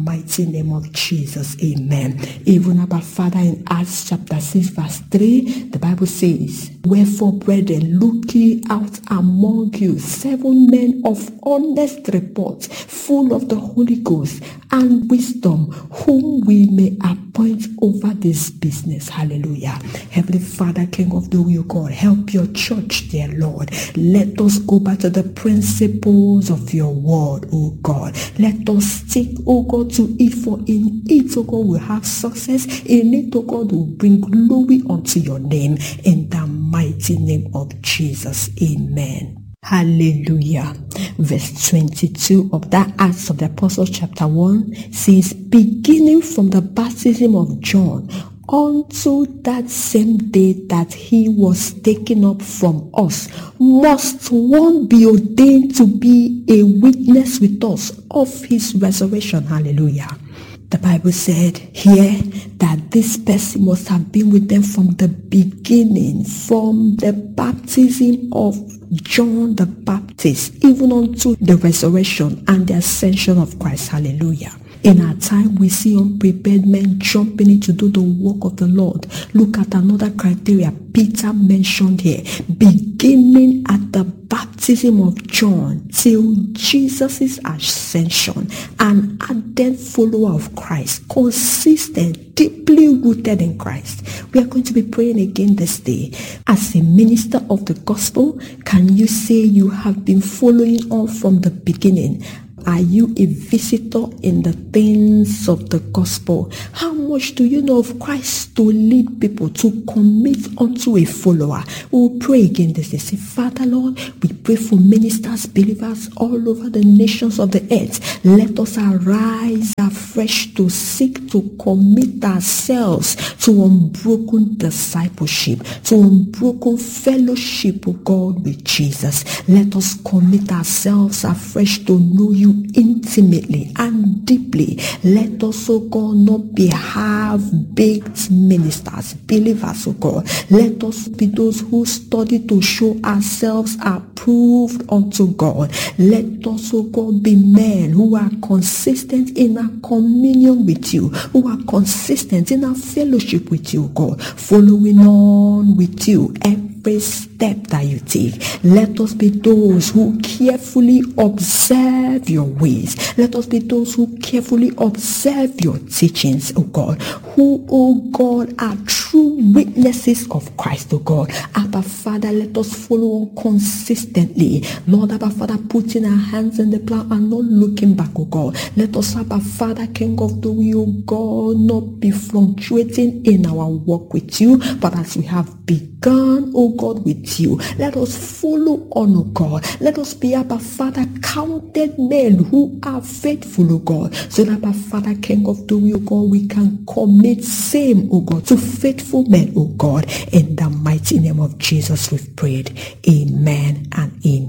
Mighty name of Jesus, amen. Even our Father, in Acts chapter 6 verse 3, the Bible says, "Wherefore, brethren, look ye out among you 7 men of honest report, full of the Holy Ghost and wisdom, whom we may appoint over this business." Hallelujah. Heavenly Father, King of glory, O God, help your church, dear Lord. Let us go back to the principles of your word, O God. Let us stick, O God, to it, for in it, O God, we have success. In it, O God, will bring glory unto your name. In the mighty name of Jesus, amen. Hallelujah. Verse 22 of that Acts of the Apostles chapter 1 says, "Beginning from the baptism of John unto that same day that he was taken up from us, must one be ordained to be a witness with us of his resurrection." Hallelujah. The Bible said here that this person must have been with them from the beginning, from the baptism of John the Baptist, even unto the resurrection and the ascension of Christ. Hallelujah. In our time, we see unprepared men jumping in to do the work of the Lord. Look at another criteria Peter mentioned here. Beginning at the baptism of John till Jesus' ascension, an ardent follower of Christ, consistent, deeply rooted in Christ. We are going to be praying again this day. As a minister of the gospel, can you say you have been following on from the beginning? Are you a visitor in the things of the gospel? How much do you know of Christ to lead people to commit unto a follower? We'll pray again this day. Say, Father Lord, we pray for ministers, believers all over the nations of the earth. Let us arise afresh to seek to commit ourselves to unbroken discipleship, to unbroken fellowship of God with Jesus. Let us commit ourselves afresh to know you intimately and deeply. Let us, oh God, not be half-baked ministers, believers, oh God. Let us be those who study to show ourselves approved unto God. Let us, oh God, be men who are consistent in our communion with you, who are consistent in our fellowship with you, God, following on with you every step that you take. Let us be those who carefully observe your ways. Let us be those who carefully observe your teachings, oh God, who, oh God, are true witnesses of Christ, oh God. Abba Father, let us follow on consistently. Lord, Abba Father, putting our hands in the plow and not looking back, oh God. Let us, Abba Father, King of the way, oh God, not be fluctuating in our walk with you, but as we have begun, oh God, with you, let us follow on, oh God. Let us be, Abba Father, counted men who are faithful, oh God, so that, Abba Father, King of the way, oh God, we can commit same, oh God, to faithful men, oh God. In the mighty name of Jesus we've prayed. Amen and amen.